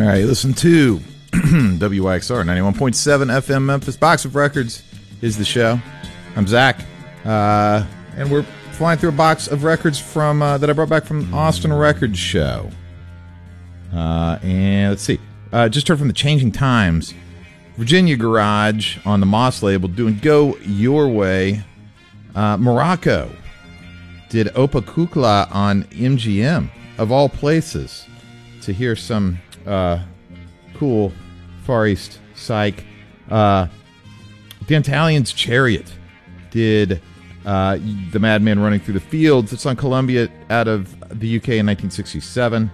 All right, listen to WYXR 91.7 FM Memphis. Box of Records is the show. I'm Zach, and we're flying through a box of records from that I brought back from Austin Records Show. And let's see. Just heard from the Changing Times. Virginia Garage on the Moss label doing Go Your Way. Morocco did Opa Kukla on MGM, of all places, to hear some cool Far East psych. The Italians Chariot did The Madman Running Through the Fields. It's on Columbia out of the UK in 1967.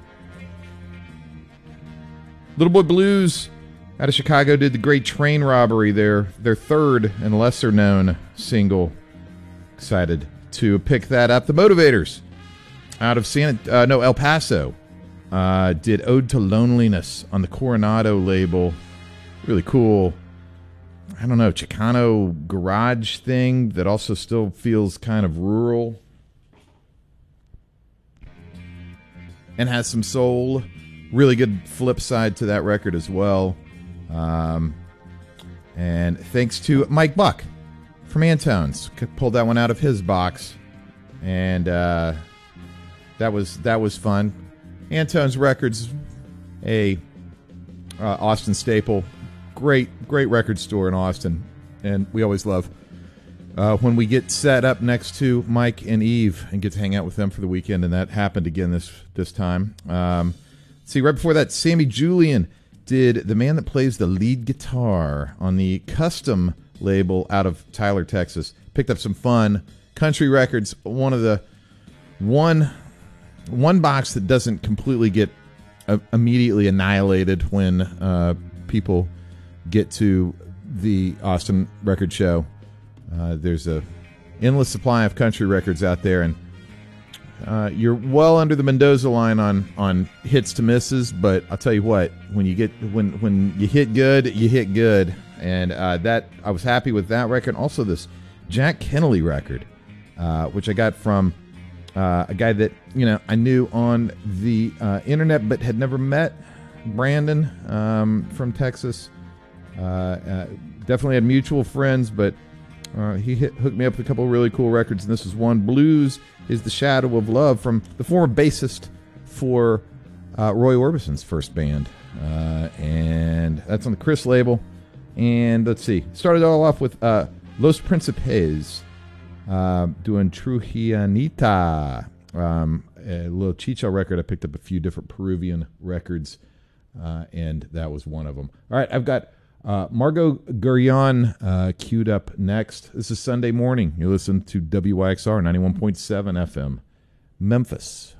Little Boy Blues out of Chicago did The Great Train Robbery, their third and lesser known single. Excited to pick that up. The Motivators out of El Paso did Ode to Loneliness on the Coronado label. Really cool, I don't know, Chicano garage thing that also still feels kind of rural and has some soul. Really good flip side to that record as well. And thanks to Mike Buck from Antones, pulled that one out of his box, and that was fun. Antones Records, a Austin staple, great record store in Austin, and we always love when we get set up next to Mike and Eve and get to hang out with them for the weekend, and that happened again this time. See, right before that, Sammy Julian did The Man That Plays the Lead Guitar on the Custom label out of Tyler, Texas. Picked up some fun country records. One box that doesn't completely get immediately annihilated when people get to the Austin Record Show. There's a endless supply of country records out there, and you're well under the Mendoza line on hits to misses, but I'll tell you what, when you hit good, you hit good. And that I was happy with that record. Also, this Jack Kennelly record, which I got from a guy that I knew on the internet but had never met, Brandon from Texas. Definitely had mutual friends, but he hooked me up with a couple of really cool records, and this is one. Blues is the Shadow of Love, from the former bassist for Roy Orbison's first band, and that's on the Chris label. And let's see, started all off with Los Principes doing Trujillanita, a little Chicho record. I picked up a few different Peruvian records, and that was one of them. All right, I've got Margot Gurrian queued up next. This is Sunday morning. You listen to WYXR 91.7 FM, Memphis.